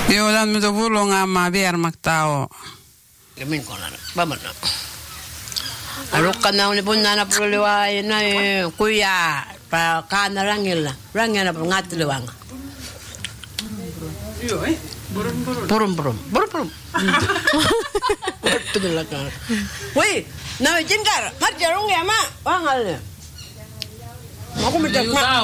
Joo, dan mitä vulongamaa viermaktao. Min konan, vamos. Alukana ni punana puluwa ina kuya pa kana rangila pun ngatluwanga. Joo, Burum. Tudulakan. Woi, na jingkar, marjarung ya ma, wangal. Aku minta ma.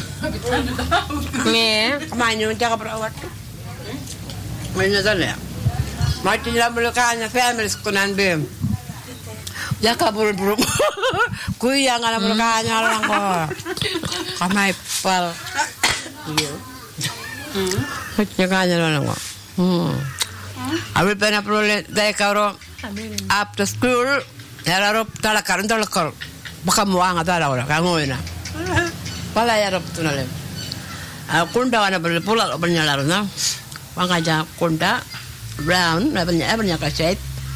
Nge. Kamanyo jaga perawat. Mainnya sana. Mati dalam belakangnya family kunan bem. Jaga burum. Kuya ngala belakangnya orang ko. Kamay pal. Iyo. Jaga orang ko. Abi pena prole dai karo after school yararo talakar. Baka muanga talawala kangoina. Wala yarap tunale. Kunda wana pula bernyalaru na. Wangaja kunda brown banyak kaset.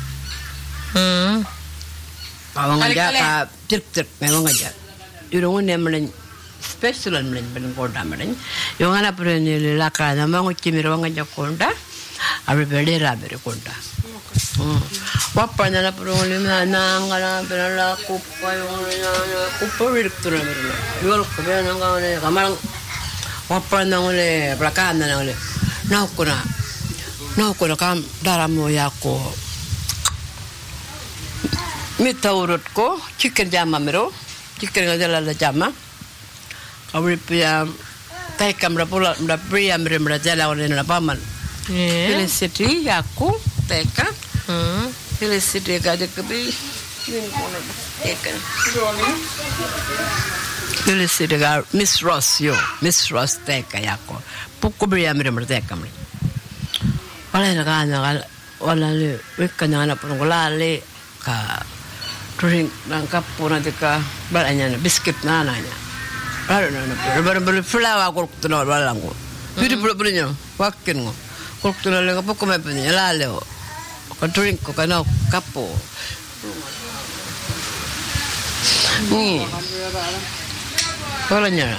Wangaja ka tirk memang aja. Irungun nemlen special nemlen kunda melen. Yung ana prene laka na mangu chimiro wangaja kunda. Abi berde rabere kunda. Wapa na prone na ngala benala kupa yung kupa direktur merlo. Yol ko be na ngale kamarang wapa na ngale belakang na ngale. Naukuna kam daramo yako mitawurut ko chicken jama mero chicken ngajala la jama kawri pia tai kamra pula mda pria mra jala wala na paman felicity yako teka felicity gade kabi nin kono teka felicity ga Miss Ross teka yako pukko bria mra teka mra wala na kana wala le wekana na pun golale ka drink nang kapuna deka balanya na biscuit na nanya ala na flower ko tuno wala ngo pidi punya wakin ngo ko tuno le ko ko me punya lale ko drink ko kana kapo ni wala nya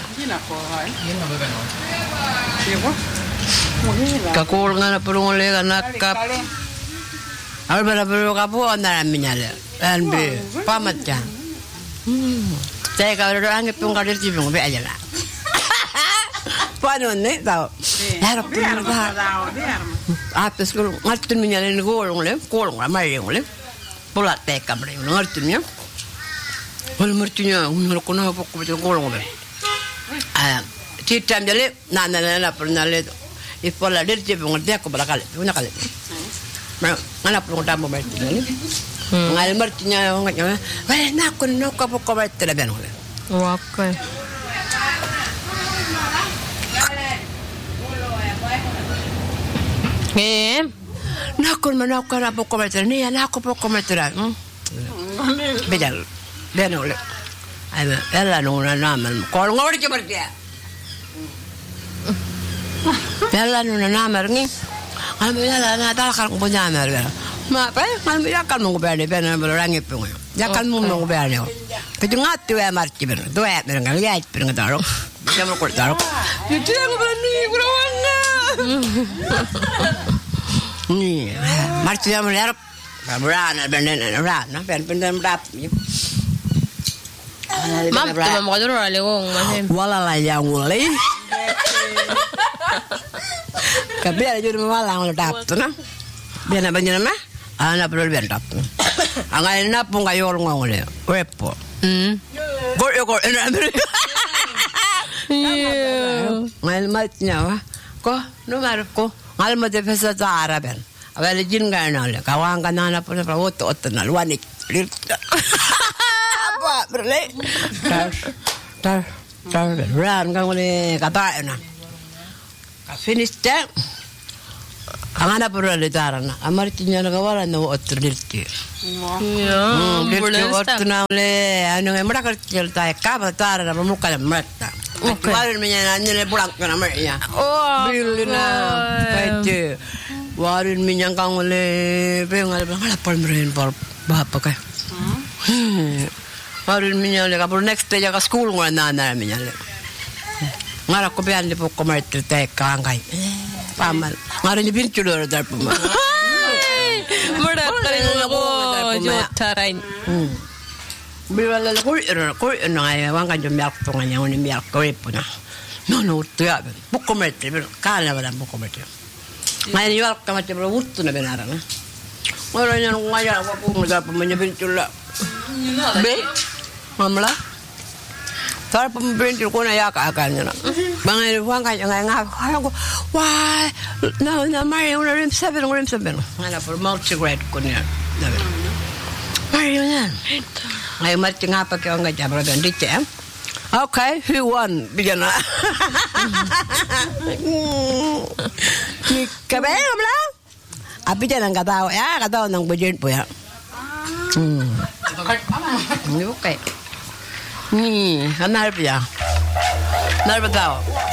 kakul nga na pulong ulit anak kap albera pero kapu andara minyale anbe pamat ya saya kalau orang itu nggak ada cipung be aja lah panon nih tahu ya pun apa sekarang ngerti minyale nih kolong lah mari ngoleh pulat teh kamera ngerti nih kalau mertunya nggak kena apa betul kolong be citam jadi nana pernah lihat ipola del cipung dia aku balakal punya kali mana perlu tamu berarti ni ngal mertinya nganya weh nak apa kau berarti dah ben oleh Oke. Nak apa kau berarti ni nak apa kau berarti bejal ben oleh ada ella nuna nama kalau ngori cepat dia ella nuna nama ni Alhamdulillah na talakar ko punya na rin. Ma pa, yakal mo goberne ben orang ipung. Yakal mo goberne. Kaju ngatu ya marci ben. Doa ben ngali ben ngadaro. Bisa mo ko daro. Itu yang berani kurawanga. Ni, marci ya mer. Berana ben rana ben rap. Mam, tu mau kau dulu lagi ngomong. Wala la yang mulai. Kabila juri mawala ngol dapto na. Bena banyana ma? Ana perlu ben dapto. Anga ina punga yor ngole. Wepo. Gol ina. Ngal matnya wa. Ko no marko. Ngal mo de pesa zara ben. Abale jin ngana le. Kawang kana pun prawoto otna luanik. Apa berle? Tar ran ngole kata na. Finish that. Angana perlu letarana. Amar tinya nagawala na otro dirti. Dirti otro na le. Ano nga mara kerja tay kaba tara na muka na mata. Warin minya na pulang na mernya. Bilina. Pati. Warin minya kang le. Pengal pengal pal merin pal bapa kay. Warin minya le kapur next day ka school ngana na minya le. Ngara ko biyan lipo ko martir tay kangay. pamal. Ngaron ni pinchulo dar puma. Mudah kali ko jotarain. Bilala ko na wang kan jomyak to nga yang ni miyak ko ipuna. No tuya. Bukomete, kala wala bukomete. Ngayon yung kamat yung wuto na binara na. Wala niya nung ngaya ko pumunta pa man yung pinchula. Be? Mamla? Tara pa man pinchula ko na yaka-akan niya na. Mga iluwang kanya nga ko, why? No, Mario, rim 7. Nga for mouth cigarette ko niya. Mario yan. Ngayon mati nga pa kayo nga dyan, brother, hindi siya. Okay, who won? Bigyan na. Kabe, mamla? Api dyan ang katawa. Katawa ng budget po yan. Hindi ko kayo. Hanarap yan. Hanarap tao.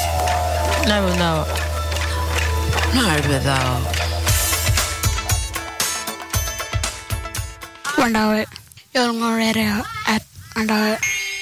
Hanarap tao. Wandawe. Yung ngorere at andawe.